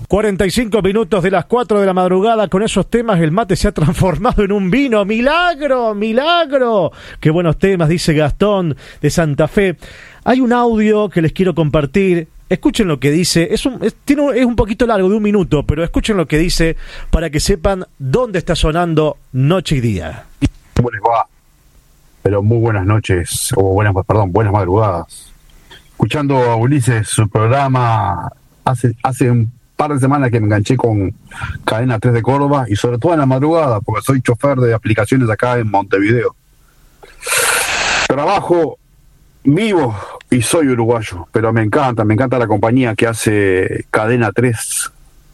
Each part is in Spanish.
45 minutos de las 4 de la madrugada. Con esos temas el mate se ha transformado en un vino. ¡Milagro! ¡Milagro! Qué buenos temas, dice Gastón de Santa Fe. Hay un audio que les quiero compartir. Escuchen lo que dice. Es un poquito largo, de 1 minuto, pero escuchen lo que dice para que sepan dónde está sonando Noche y Día. ¿Cómo les va? Pero muy buenas noches, o buenas madrugadas. Escuchando a Ulises, su programa, hace un par de semanas que me enganché con Cadena 3 de Córdoba, y sobre todo en la madrugada, porque soy chofer de aplicaciones acá en Montevideo. Trabajo, vivo y soy uruguayo, pero me encanta la compañía que hace Cadena 3.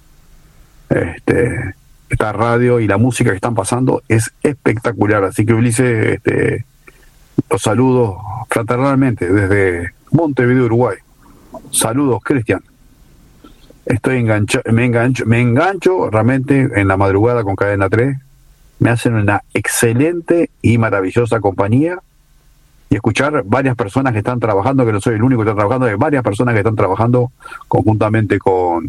Esta radio y la música que están pasando es espectacular, así que Ulises, los saludo fraternalmente desde Montevideo, Uruguay. Saludos, Cristian. Estoy me engancho realmente en la madrugada con Cadena 3. Me hacen una excelente y maravillosa compañía, y escuchar varias personas que están trabajando, que no soy el único que está trabajando, hay varias personas que están trabajando conjuntamente con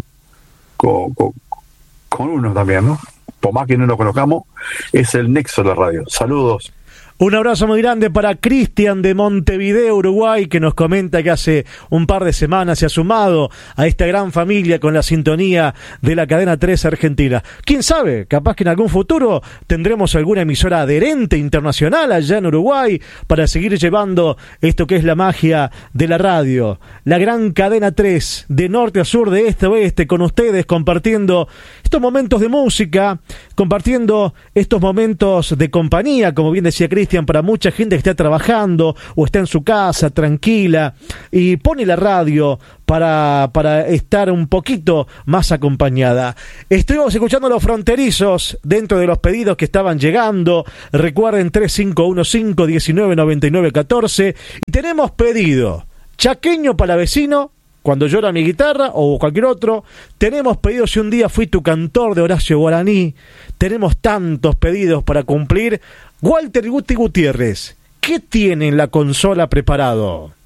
uno también, ¿no? Por más que no lo conozcamos, es el nexo de la radio. Saludos. Un abrazo muy grande para Cristian de Montevideo, Uruguay, que nos comenta que hace un par de semanas se ha sumado a esta gran familia con la sintonía de la Cadena 3 Argentina. ¿Quién sabe? Capaz que en algún futuro tendremos alguna emisora adherente internacional allá en Uruguay para seguir llevando esto que es la magia de la radio. La gran Cadena 3, de norte a sur, de este a oeste, con ustedes compartiendo estos momentos de música, compartiendo estos momentos de compañía, como bien decía Cristian, para mucha gente que está trabajando o está en su casa tranquila y pone la radio para estar un poquito más acompañada. Estuvimos escuchando Los Fronterizos dentro de los pedidos que estaban llegando. Recuerden 3515-199914, y tenemos pedido Chaqueño Palavecino, Cuando llora mi guitarra, o cualquier otro. Tenemos pedidos Si un día fui tu cantor, de Horacio Guaraní. Tenemos tantos pedidos para cumplir. Walter Guti Gutiérrez, ¿qué tiene en la consola preparado?